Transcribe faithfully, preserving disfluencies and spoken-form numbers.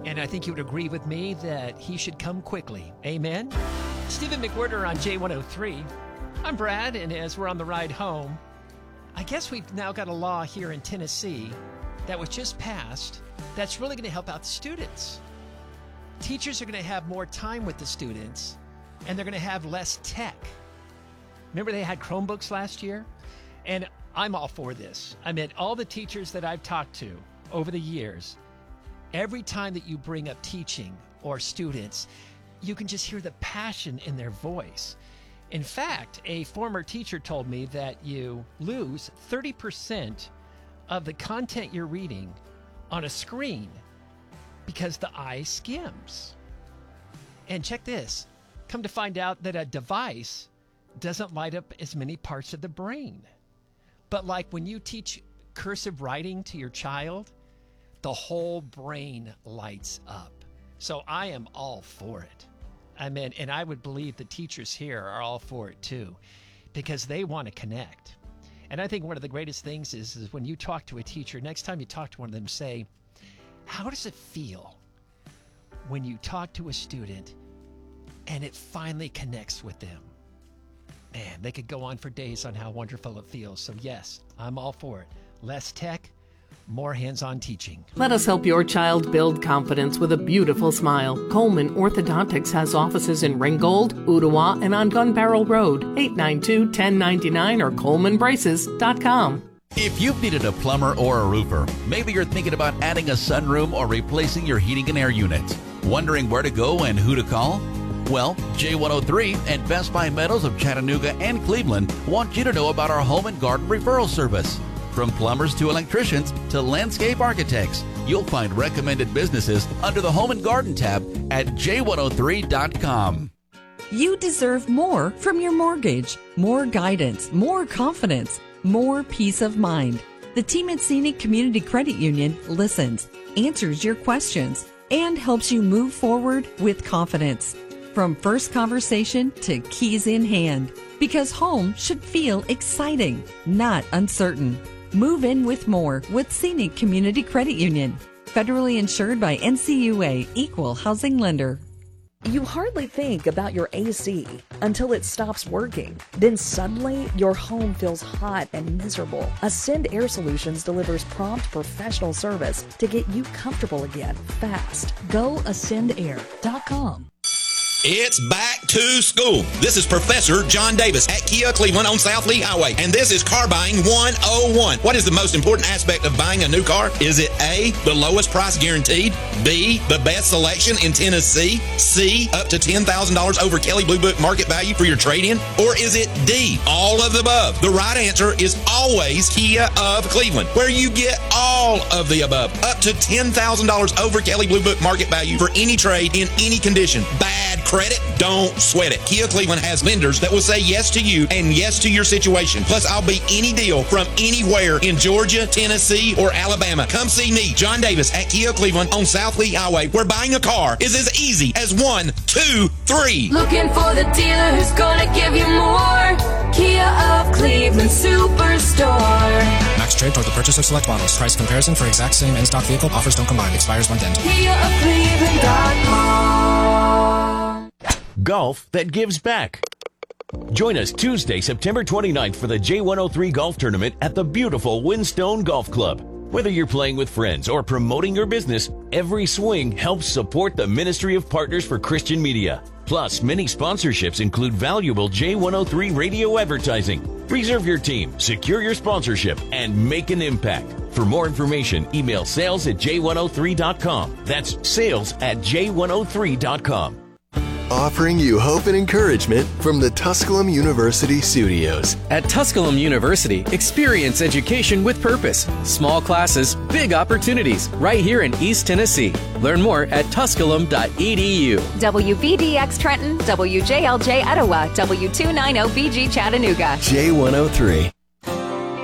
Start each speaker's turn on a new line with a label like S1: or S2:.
S1: And I think you would agree with me that he should come quickly. Amen? Stephen McWhirter on J one oh three. I'm Brad, and as we're on the ride home, I guess we've now got a law here in Tennessee that was just passed that's really going to help out students. Teachers are going to have more time with the students, and they're going to have less tech. Remember they had Chromebooks last year? And I'm all for this. I mean, all the teachers that I've talked to over the years, every time that you bring up teaching or students, you can just hear the passion in their voice. In fact, a former teacher told me that you lose thirty percent of the content you're reading on a screen because the eye skims. And check this. Come to find out that a device doesn't light up as many parts of the brain. But like when you teach cursive writing to your child, the whole brain lights up. So I am all for it. I mean, and I would believe the teachers here are all for it too, because they want to connect. And I think one of the greatest things is, is when you talk to a teacher, next time you talk to one of them, say, how does it feel when you talk to a student and it finally connects with them? Man, they could go on for days on how wonderful it feels. So yes, I'm all for it. Less tech, more hands-on teaching.
S2: Let us help your child build confidence with a beautiful smile. Coleman Orthodontics has offices in Ringgold, Ottawa, and on Gun Barrel Road, eight nine two, one oh nine nine or coleman braces dot com.
S3: If you've needed a plumber or a roofer, maybe you're thinking about adding a sunroom or replacing your heating and air units. Wondering where to go and who to call? Well, J one oh three and Best Buy Metals of Chattanooga and Cleveland want you to know about our home and garden referral service. From plumbers to electricians to landscape architects, you'll find recommended businesses under the Home and Garden tab at j one oh three dot com.
S4: You deserve more from your mortgage. More guidance, more confidence, more peace of mind. The team at Scenic Community Credit Union listens, answers your questions, and helps you move forward with confidence. From first conversation to keys in hand. Because home should feel exciting, not uncertain. Move in with more with Scenic Community Credit Union. Federally insured by N C U A, Equal Housing Lender.
S5: You hardly think about your A C until it stops working. Then suddenly, your home feels hot and miserable. Ascend Air Solutions delivers prompt professional service to get you comfortable again, fast. Go ascend air dot com.
S6: It's back to school. This is Professor John Davis at Kia Cleveland on South Lee Highway, and this is Car Buying one oh one. What is the most important aspect of buying a new car? Is it A, the lowest price guaranteed, B, the best selection in Tennessee, C, up to ten thousand dollars over Kelley Blue Book market value for your trade-in, or is it D, all of the above? The right answer is always Kia of Cleveland, where you get all of the above, up to ten thousand dollars over Kelley Blue Book market value for any trade in any condition. Bad credit? Don't sweat it. Kia Cleveland has vendors that will say yes to you and yes to your situation. Plus, I'll beat any deal from anywhere in Georgia, Tennessee, or Alabama. Come see me, John Davis, at Kia Cleveland on South Lee Highway, where buying a car is as easy as one, two, three.
S7: Looking for the dealer who's gonna give you more. Kia of Cleveland Superstore.
S8: Max trade toward the purchase of select models. Price comparison for exact same in-stock vehicle. Offers don't combine. Expires one ten.
S7: Kia of Cleveland dot com.
S9: Golf that gives back. Join us Tuesday, September twenty-ninth for the J one oh three Golf Tournament at the beautiful Windstone Golf Club. Whether you're playing with friends or promoting your business, every swing helps support the Ministry of Partners for Christian Media. Plus, many sponsorships include valuable J one oh three radio advertising. Reserve your team, secure your sponsorship, and make an impact. For more information, email sales at j one oh three dot com. That's sales at j one oh three dot com.
S10: Offering you hope and encouragement from the Tusculum University studios.
S11: At Tusculum University, experience education with purpose. Small classes, big opportunities, right here in East Tennessee. Learn more at tusculum dot e d u.
S12: W V D X Trenton, W J L J Etowah, W two ninety B G Chattanooga.
S10: J one oh three.